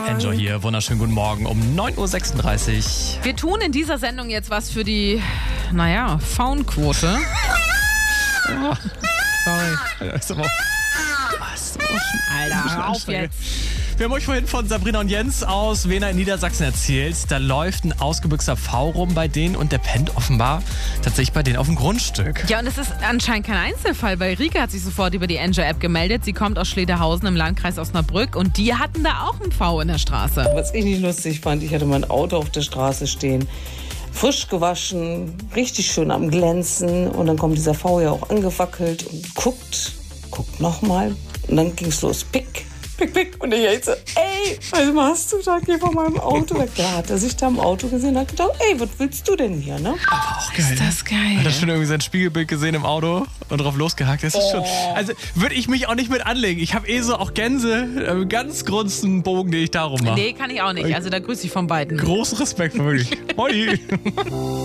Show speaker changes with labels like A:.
A: Enjoy hier, wunderschönen guten Morgen um 9.36 Uhr.
B: Wir tun in dieser Sendung jetzt was für die, Faunquote.
A: Sorry.
B: Alter, hör auf jetzt.
A: Wir haben euch vorhin von Sabrina und Jens aus Wena in Niedersachsen erzählt. Da läuft ein ausgebüxter V rum bei denen und der pennt offenbar tatsächlich bei denen auf dem Grundstück.
B: Ja, und es ist anscheinend kein Einzelfall, weil Rike hat sich sofort über die Enjoy-App gemeldet. Sie kommt aus Schlederhausen im Landkreis Osnabrück und die hatten da auch einen V in der Straße.
C: Was ich nicht lustig fand, ich hatte mein Auto auf der Straße stehen, frisch gewaschen, richtig schön am Glänzen und dann kommt dieser V ja auch angewackelt und guckt nochmal und dann ging's los, pick. Und ich so, ey, was machst du da? Geh von meinem Auto weg. Da hat er sich da im Auto gesehen und hat gedacht, ey, was willst du denn hier, ne?
A: Aber auch geil.
B: Ist das geil?
A: Hat er schon irgendwie sein Spiegelbild gesehen im Auto und drauf losgehackt? Das ist schon. Also würde ich mich auch nicht mit anlegen. Ich habe so auch Gänse, ganz großen Bogen, den ich darum mache.
B: Nee, kann ich auch nicht. Also da grüße ich von beiden.
A: Großen Respekt, wirklich. Hoi.